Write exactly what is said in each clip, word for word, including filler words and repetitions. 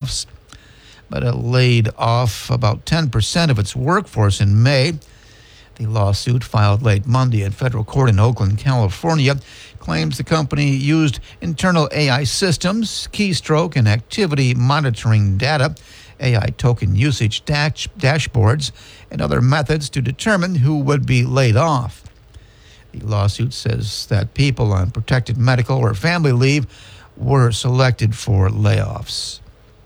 layoffs. Meta laid off about ten percent of its workforce in May. The lawsuit, filed late Monday at federal court in Oakland, California, claims the company used internal A I systems, keystroke and activity monitoring data, A I token usage dash- dashboards, and other methods to determine who would be laid off. The lawsuit says that people on protected medical or family leave were selected for layoffs.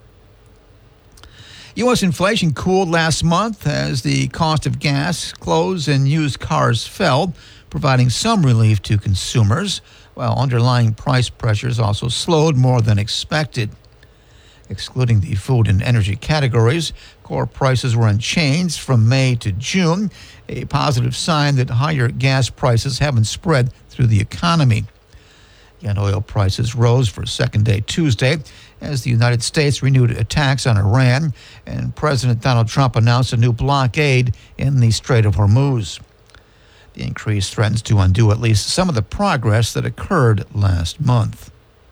U S inflation cooled last month as the cost of gas, clothes, and used cars fell, providing some relief to consumers, while underlying price pressures also slowed more than expected. Excluding the food and energy categories, core prices were unchanged from May to June, a positive sign that higher gas prices haven't spread through the economy. Yet oil prices rose for a second day Tuesday as the United States renewed attacks on Iran and President Donald Trump announced a new blockade in the Strait of Hormuz. The increase threatens to undo at least some of the progress that occurred last month.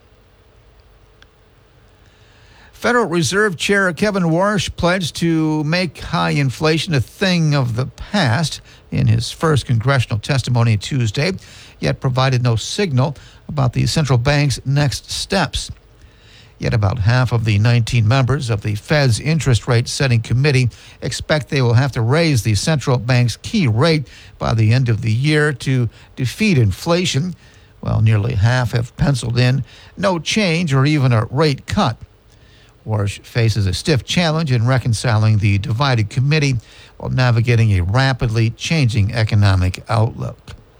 Federal Reserve Chair Kevin Warsh pledged to make high inflation a thing of the past in his first congressional testimony Tuesday, yet provided no signal about the central bank's next steps. Yet about half of the nineteen members of the Fed's interest rate setting committee expect they will have to raise the central bank's key rate by the end of the year to defeat inflation, while nearly half have penciled in no change or even a rate cut. Warsh faces a stiff challenge in reconciling the divided committee while navigating a rapidly changing economic outlook.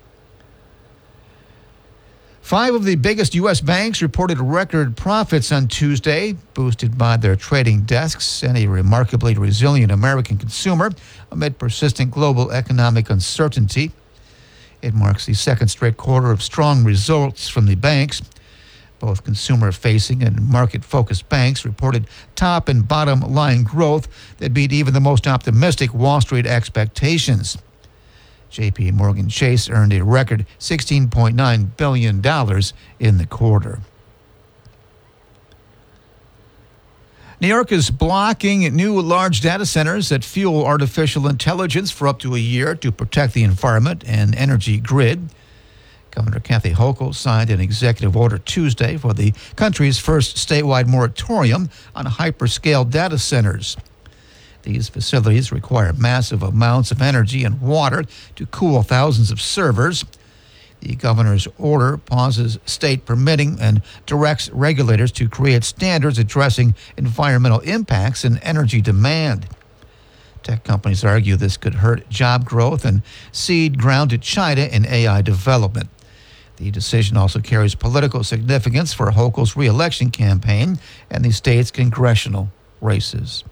Five of the biggest U S banks reported record profits on Tuesday, boosted by their trading desks and a remarkably resilient American consumer amid persistent global economic uncertainty. It marks the second straight quarter of strong results from the banks. Both consumer-facing and market-focused banks reported top and bottom-line growth that beat even the most optimistic Wall Street expectations. J P Morgan Chase earned a record sixteen point nine billion dollars in the quarter. New York is blocking new large data centers that fuel artificial intelligence for up to a year to protect the environment and energy grid. Governor Kathy Hochul signed an executive order Tuesday for the country's first statewide moratorium on hyperscale data centers. These facilities require massive amounts of energy and water to cool thousands of servers. The governor's order pauses state permitting and directs regulators to create standards addressing environmental impacts and energy demand. Tech companies argue this could hurt job growth and seed ground to China in A I development. The decision also carries political significance for Hochul's re-election campaign and the state's congressional races.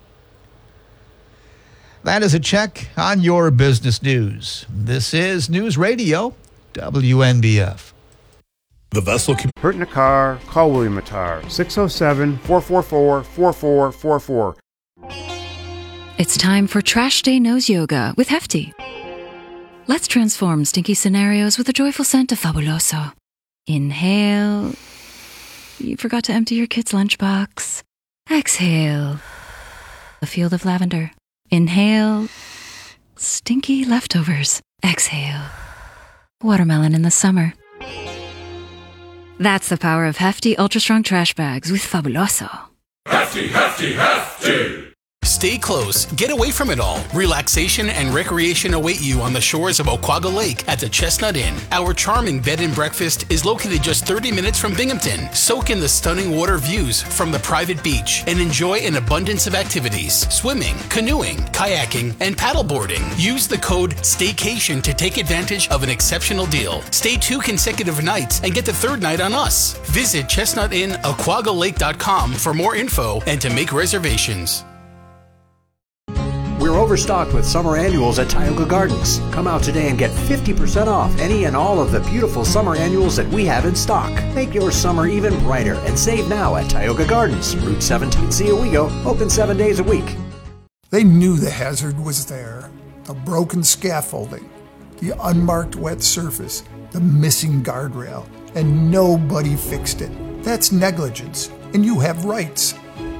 That is a check on your business news. This is News Radio W N B F. The vessel can... Hurt in a car, call William Attar, six oh seven, four four four, four four four four. It's time for Trash Day Nose Yoga with Hefty. Let's transform stinky scenarios with a joyful scent of Fabuloso. Inhale. You forgot to empty your kid's lunchbox. Exhale. A field of lavender. Inhale. Stinky leftovers. Exhale. Watermelon in the summer. That's the power of Hefty Ultra Strong Trash Bags with Fabuloso. Hefty, hefty, hefty! Stay close. Get away from it all. Relaxation and recreation await you on the shores of Oquaga Lake at the Chestnut Inn. Our charming bed and breakfast is located just thirty minutes from Binghamton. Soak in the stunning water views from the private beach and enjoy an abundance of activities: swimming, canoeing, kayaking, and paddleboarding. Use the code STAYCATION to take advantage of an exceptional deal. Stay two consecutive nights and get the third night on us. Visit chestnut inn aquaga lake dot com for more info and to make reservations. We're overstocked with summer annuals at Tioga Gardens. Come out today and get fifty percent off any and all of the beautiful summer annuals that we have in stock. Make your summer even brighter and save now at Tioga Gardens, Route seventeen, Owego, open seven days a week. They knew the hazard was there. The broken scaffolding, the unmarked wet surface, the missing guardrail, and nobody fixed it. That's negligence, and you have rights.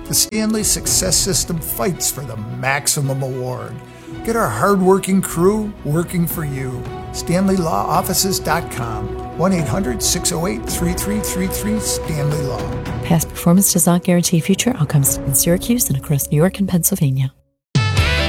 The Stanley Success System fights for the maximum award. Get our hard-working crew working for you. Stanley Law Offices dot com. one eight hundred six oh eight three three three three Stanley Law. Past performance does not guarantee future outcomes in Syracuse and across New York and Pennsylvania.